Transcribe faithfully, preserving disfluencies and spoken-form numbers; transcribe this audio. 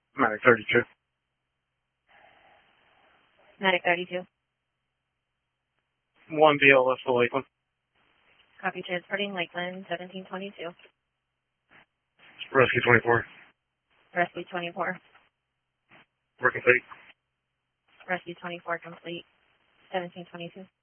Medic thirty-two. Medic thirty-two. one B L S to Lakeland. Copy, transporting Lakeland, seventeen twenty-two. Rescue twenty-four. Rescue twenty-four. We're complete. Rescue twenty-four complete, seventeen twenty-two.